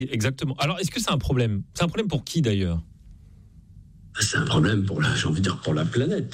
Exactement. Alors, est-ce que c'est un problème ? C'est un problème pour qui d'ailleurs ? C'est un problème pour la planète.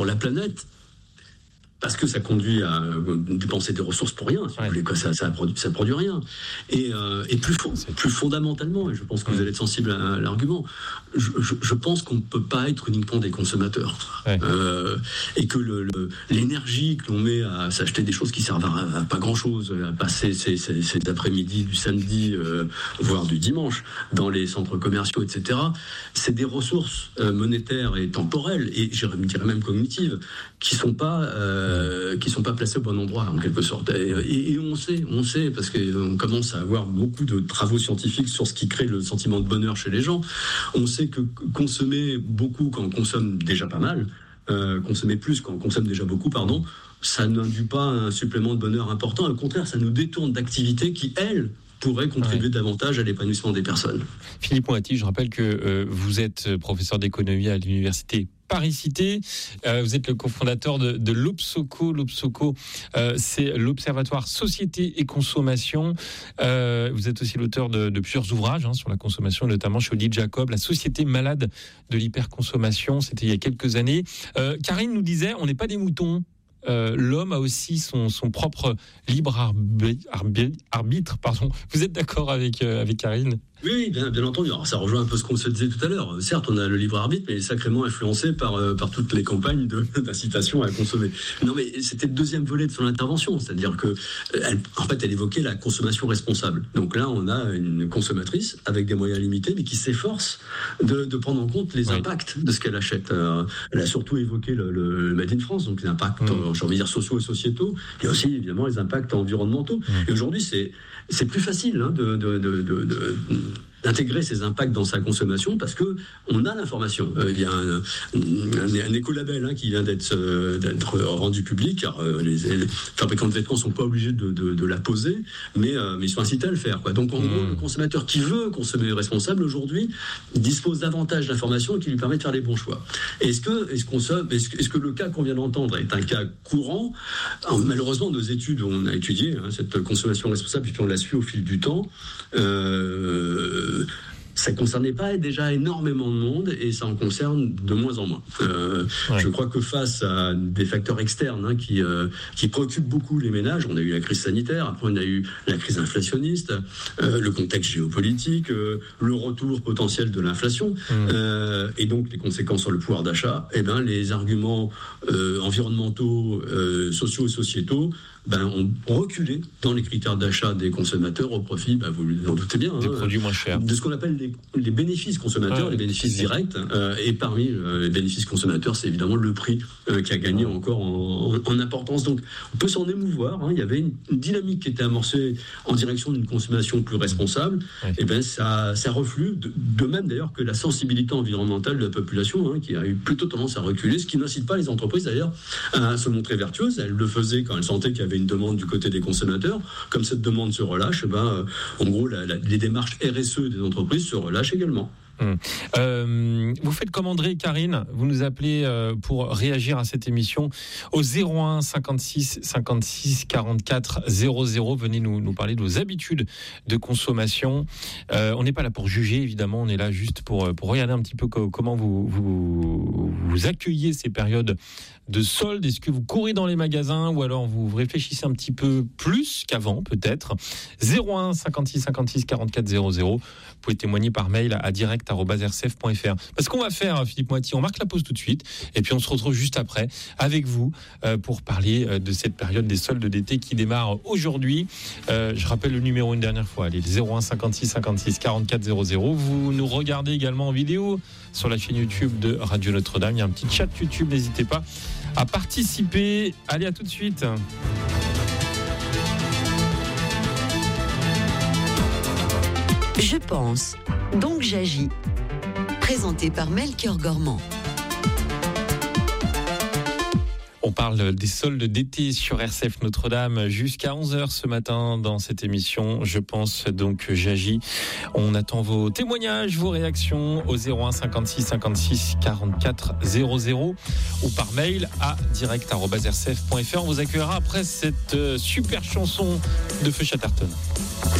Parce que ça conduit à dépenser des ressources pour rien. Si vous voulez, ça produit rien. Et plus fondamentalement, et je pense que vous allez être sensible à l'argument, je pense qu'on ne peut pas être uniquement des consommateurs. Ouais. Et que l'énergie que l'on met à s'acheter des choses qui servent à pas grand-chose, à passer ces après-midi du samedi, voire du dimanche, dans les centres commerciaux, etc., c'est des ressources monétaires et temporelles, et je dirais même cognitives, qui sont pas placés au bon endroit, en quelque sorte. Et on sait, parce qu'on commence à avoir beaucoup de travaux scientifiques sur ce qui crée le sentiment de bonheur chez les gens. On sait que consommer beaucoup quand on consomme déjà pas mal, consommer plus quand on consomme déjà beaucoup, ça n'induit pas un supplément de bonheur important. Au contraire, ça nous détourne d'activités qui, elles, pourraient contribuer davantage à l'épanouissement des personnes. Philippe Moati, je rappelle que vous êtes professeur d'économie à l'université Paris-Cité. Vous êtes le cofondateur de l'Obsoco. L'Obsoco, c'est l'Observatoire Société et Consommation. Vous êtes aussi l'auteur de plusieurs ouvrages sur la consommation, notamment chez Odile Jacob, La société malade de l'hyperconsommation. C'était il y a quelques années. Karine nous disait, on n'est pas des moutons. L'homme a aussi son propre libre arbitre. Vous êtes d'accord avec Karine ? Oui, bien entendu. Alors, ça rejoint un peu ce qu'on se disait tout à l'heure. Certes, on a le libre arbitre, mais il est sacrément influencé par toutes les campagnes d'incitation à consommer. Non, mais c'était le deuxième volet de son intervention, c'est-à-dire que, elle évoquait la consommation responsable. Donc là, on a une consommatrice avec des moyens limités, mais qui s'efforce de prendre en compte les impacts de ce qu'elle achète. Elle a surtout évoqué le Made in France, donc les impacts, j'ai envie de dire, sociaux et sociétaux. Il y a aussi, évidemment, les impacts environnementaux. Et aujourd'hui, c'est plus facile d'intégrer ces impacts dans sa consommation parce que on a l'information. Il y a un écolabel qui vient d'être rendu public. Car, les fabricants de vêtements sont pas obligés de la poser, mais ils sont incités à le faire. Donc en gros, le consommateur qui veut consommer responsable aujourd'hui dispose davantage d'informations qui lui permettent de faire les bons choix. Est-ce que le cas qu'on vient d'entendre est un cas courant ? Alors, malheureusement, nos études, on a étudié cette consommation responsable et puis on l'a su au fil du temps. Ça ne concernait pas déjà énormément de monde et ça en concerne de moins en moins. Je crois que face à des facteurs externes qui préoccupent beaucoup les ménages, on a eu la crise sanitaire, après on a eu la crise inflationniste, le contexte géopolitique, le retour potentiel de l'inflation et donc les conséquences sur le pouvoir d'achat, les arguments environnementaux, sociaux et sociétaux ont reculé dans les critères d'achat des consommateurs au profit, vous en doutez bien, des produits moins chers, de ce qu'on appelle les bénéfices consommateurs, les bénéfices directs. Et parmi les bénéfices consommateurs, c'est évidemment le prix qui a gagné encore en importance. Donc, on peut s'en émouvoir. Il y avait une dynamique qui était amorcée en direction d'une consommation plus responsable. Et ça reflue, de même d'ailleurs que la sensibilité environnementale de la population, qui a eu plutôt tendance à reculer, ce qui n'incite pas les entreprises d'ailleurs à se montrer vertueuses. Elles le faisaient quand elles sentaient qu'il y avait une demande du côté des consommateurs. Comme cette demande se relâche, en gros, les démarches RSE des entreprises se relâchent également. Vous faites comme André et Karine, vous nous appelez pour réagir à cette émission au 01 56 56 44 00. Venez nous parler de vos habitudes de consommation. On n'est pas là pour juger, évidemment, on est là juste pour regarder un petit peu comment vous accueillez ces périodes de soldes. Est-ce que vous courez dans les magasins ou alors vous réfléchissez un petit peu plus qu'avant, peut-être? 01 56 56 44 00. Vous pouvez témoigner par mail à direct@rcf.fr. Parce qu'on va faire, Philippe Moati, on marque la pause tout de suite et puis on se retrouve juste après avec vous pour parler de cette période des soldes d'été qui démarre aujourd'hui. Je rappelle le numéro une dernière fois, allez, 01 56 56 44 00. Vous nous regardez également en vidéo sur la chaîne YouTube de Radio Notre-Dame. Il y a un petit chat YouTube, n'hésitez pas à participer. Allez, à tout de suite. Je pense, donc j'agis. Présenté par Melchior Gormand. On parle des soldes d'été sur RCF Notre-Dame jusqu'à 11h ce matin dans cette émission. Je pense donc j'agis. On attend vos témoignages, vos réactions au 01 56 56 44 00 ou par mail à direct@rcf.fr. On vous accueillera après cette super chanson de Feu Chatterton.